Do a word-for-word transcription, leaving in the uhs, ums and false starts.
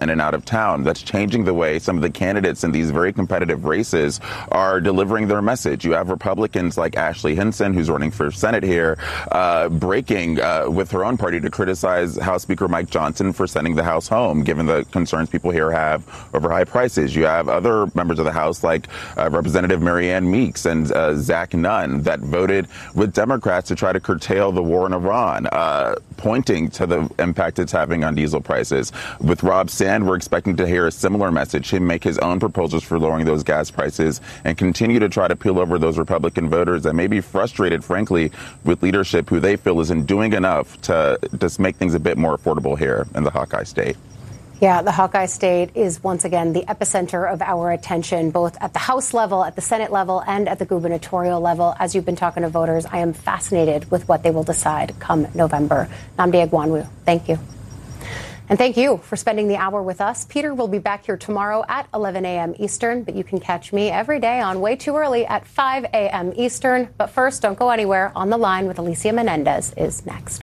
in and out of town. That's changing the way some of the candidates in these very competitive races are delivering their message. You have Republicans like Ashley Hinson, who's running for Senate here, uh, breaking uh, with her own party to criticize House Speaker Mike Johnson for sending the House home, given the concerns people here have over high prices. You have other members of the House like uh, Representative Marianne Meeks and uh, Zach Nunn that voted with Democrats to try to curtail the war in Iran, uh, pointing to the impact it's having on diesel prices. With Rob Sand, we're expecting to hear a similar message, him make his own proposals for lowering those gas prices and continue to try to peel over those Republican voters that may be frustrated, frankly, with leadership who they feel isn't doing enough to just make things a bit more affordable here in the Hawkeye State. Yeah, the Hawkeye State is once again the epicenter of our attention, both at the House level, at the Senate level, and at the gubernatorial level. As you've been talking to voters, I am fascinated with what they will decide come November. Nnamdi Egwuonwu, thank you. And thank you for spending the hour with us. Peter will be back here tomorrow at eleven a.m. Eastern, but you can catch me every day on Way Too Early at five a.m. Eastern. But first, don't go anywhere. On the Line with Alicia Menendez is next.